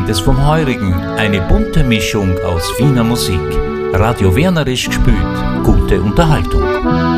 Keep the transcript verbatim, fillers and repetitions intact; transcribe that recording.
Vieles vom Heurigen, eine bunte Mischung aus Wiener Musik. Radio Wienerisch gespielt, gute Unterhaltung.